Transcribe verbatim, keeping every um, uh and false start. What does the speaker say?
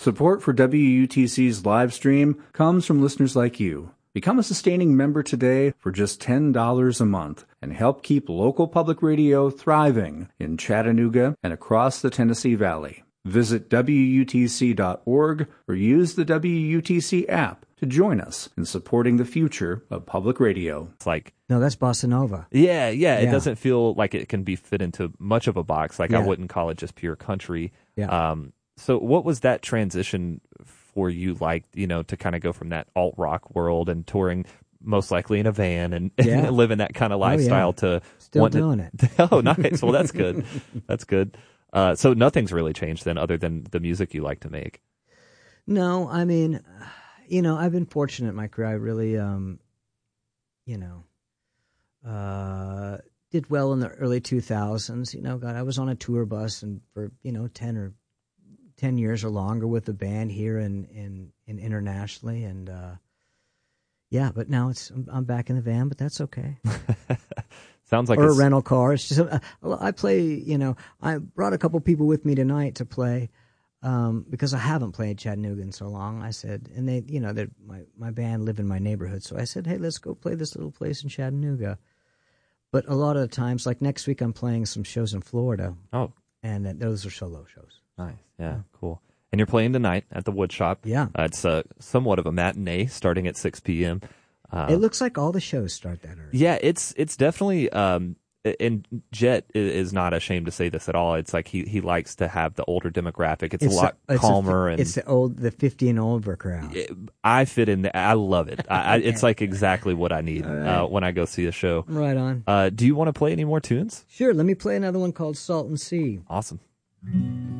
Support for W U T C's live stream comes from listeners like you. Become a sustaining member today for just ten dollars a month and help keep local public radio thriving in Chattanooga and across the Tennessee Valley. Visit W U T C dot org or use the W U T C app to join us in supporting the future of public radio. It's like, no, that's bossa nova. Yeah, yeah, Yeah. It doesn't feel like it can be fit into much of a box. Like I Yeah. wouldn't call it just pure country. Yeah. Um, so what was that transition for you like, you know, to kind of go from that alt rock world and touring most likely in a van and, Yeah. and living that kind of Oh, yeah. lifestyle to Still wanting doing to, it. Oh, nice. Well, that's good. That's good. Uh, so nothing's really changed then other than the music you like to make. No, I mean, you know, I've been fortunate in my career. I really, um, you know, uh, did well in the early two thousands. You know, God, I was on a tour bus and for, you know, ten or ten years or longer with the band here and, and, and internationally. And, uh, yeah, but now it's, I'm, I'm back in the van, but that's okay. Sounds like or a it's, rental car. It's just, uh, I play, you know, I brought a couple people with me tonight to play. Um, because I haven't played Chattanooga in so long, I said, and they, you know, they my my band live in my neighborhood, so I said, hey, let's go play this little place in Chattanooga. But a lot of the times, like next week, I'm playing some shows in Florida. Oh, and uh, those are solo shows. Nice, yeah, yeah, cool. And you're playing tonight at the Wood Shop. Yeah, uh, it's uh, somewhat of a matinee, starting at six p.m. Uh, it looks like all the shows start that early. Yeah, it's it's definitely. Um, And Jet is not ashamed to say this at all. It's like he, he likes to have the older demographic. It's, it's a lot a, calmer. A, and it's the old, the fifty and older crowd. It, I fit in. The, I love it. I, I, it's like exactly what I need right. uh, when I go see a show. Right on. Uh, do you want to play any more tunes? Sure. Let me play another one called Salt and Sea. Awesome.